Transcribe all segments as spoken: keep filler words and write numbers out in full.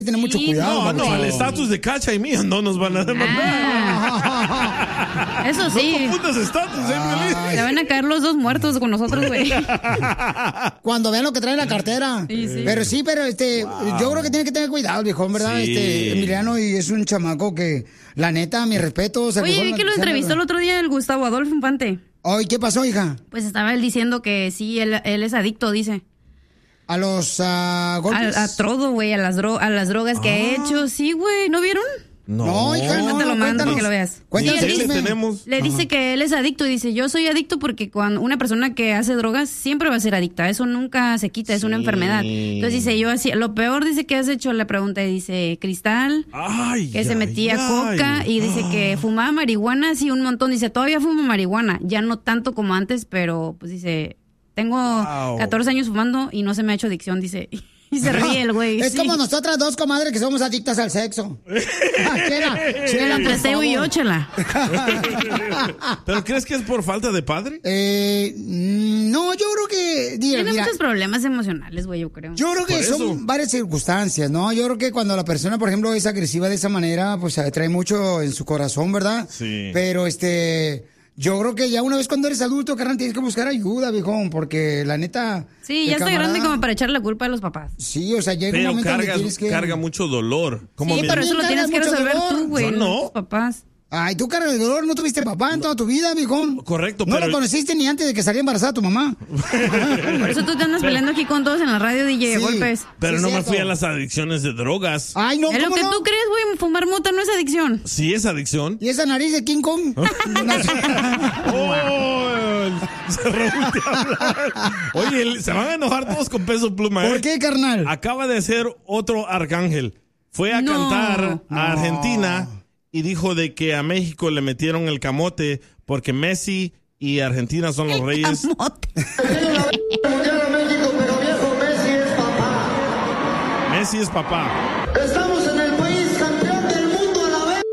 Tener mucho Sí, cuidado. No, no, babuchón. al estatus de Cacha y mío no nos van a demandar. Ah, eso sí. No confundas estatus, eh, Piolín. Se van a caer los dos muertos con nosotros, güey. Cuando vean lo que trae en la cartera. Sí, sí. Pero sí, pero este, yo creo que tiene que tener cuidado, viejón, ¿verdad? Sí. Este, Emiliano, y es un chamaco que, la neta, mi respeto. O sea, Oye, viejón, vi que lo o sea, entrevistó el otro día el Gustavo Adolfo Infante. Ay, ¿qué pasó, hija? Pues estaba él diciendo que sí, él, él es adicto, dice. A los uh, golpes. A, a todo, güey, a las, dro a las drogas que ha hecho. Sí, güey, ¿no vieron? No, No, hija, no, No te lo no, mando cuéntanos. que lo veas. Cuéntanos Sí, el él ¿Qué chisme. le tenemos? Le dice que él es adicto y dice, yo soy adicto porque cuando una persona que hace drogas siempre va a ser adicta, eso nunca se quita, es una Sí. enfermedad. Entonces dice, yo así, lo peor dice que has hecho, le pregunta y dice, cristal, Ay, que se ay, metía ay. coca y dice que fumaba marihuana, sí, un montón, dice, todavía fuma marihuana, ya no tanto como antes, pero pues dice, tengo Wow. catorce años fumando y no se me ha hecho adicción, dice. Y se ríe el güey. Es sí. como nosotras dos, comadre, que somos adictas al sexo. Ah, Chela, Chela, por Entre Teo y favor. yo, chela. ¿Pero crees que es por falta de padre? Eh, mm, no, yo creo que... Mira, Tiene mira, muchos problemas emocionales, güey, yo creo. yo creo que Por son eso. varias circunstancias, ¿no? Yo creo que cuando la persona, por ejemplo, es agresiva de esa manera, pues trae mucho en su corazón, ¿verdad? Sí. Pero, este... Yo creo que ya una vez cuando eres adulto, carnal, tienes que buscar ayuda, viejón, porque la neta... Sí, el ya está camarada- grande como para echarle la culpa a los papás. Sí, o sea, llega un Pero momento donde carga, tienes que... carga mucho dolor. Como Sí, mi- pero eso lo También tienes que cargas mucho resolver dolor. tú, güey, Yo no no. tus papás. Ay, tú, cara de dolor, no tuviste papá en toda tu vida, viejón. Correcto, No pero- lo conociste ni antes de que saliera embarazada tu mamá. Por eso tú te andas peleando aquí con todos en la radio, D J, Sí. golpes. Pero Sí, no me cierto. fui a las adicciones de drogas. Ay, no, Es lo ¿cómo que no? tú crees, güey, fumar mota no es adicción. Sí es adicción. ¿Y esa nariz de King Kong? Oh, se revolvió a hablar. Oye, el- se van a enojar todos con Peso Pluma. ¿eh? ¿Por qué, carnal? Acaba de ser otro arcángel. Fue a No. cantar No. a Argentina y dijo de que a México le metieron el camote porque Messi y Argentina son los reyes. Camote. Mundial a México, pero viejo, Messi es papá. Messi es papá. Estamos en el país campeón del mundo a la vez.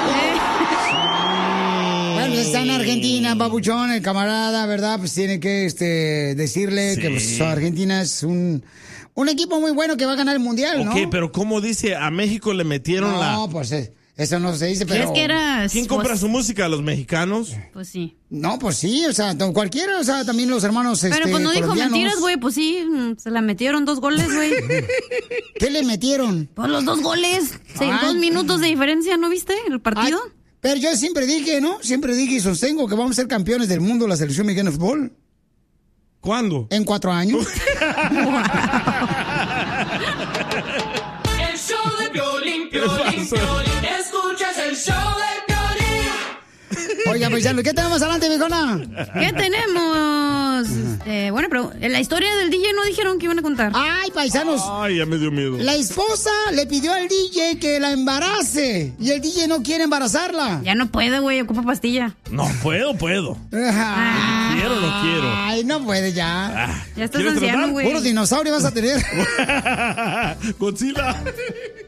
Bueno, pues está en Argentina, babuchón, el camarada, ¿verdad? Pues tiene que este, decirle Sí. que pues, Argentina es un, un equipo muy bueno que va a ganar el mundial, ¿no? Ok, pero ¿cómo dice? A México le metieron No, la... pues eh, eso no se dice, pero... ¿Crees que era? ¿Quién compra pues, su música? ¿Los mexicanos? Pues sí. No, pues sí, o sea, to- cualquiera, o sea, también los hermanos Pero este, pues no dijo colombianos. mentiras, güey, pues sí, mm, se la metieron dos goles, güey. ¿Qué le metieron? Pues los dos goles, sí, Ay. dos minutos de diferencia, ¿no viste el partido? Ay, pero yo siempre dije, ¿no? Siempre dije y sostengo que vamos a ser campeones del mundo la selección mexicana de fútbol ¿Cuándo? en cuatro años. El show de Piolín, ¿Qué Piolín, pasa? Piolín. Escuchas el show de Piolín. Oiga, paisano, ¿qué tenemos adelante, viejona? ¿Qué tenemos? Este, bueno, pero en la historia del D J no dijeron que iban a contar. Ay, paisanos. Ay, ya me dio miedo. La esposa le pidió al D J que la embarace y el D J no quiere embarazarla. Ya no puede, güey, ocupa pastilla. No, puedo, puedo. Ay, Quiero, no quiero. Ay, no puede ya. Ah, Ya estás ¿quieres anciano, tratar? güey. Puro dinosaurio vas a tener. Godzilla.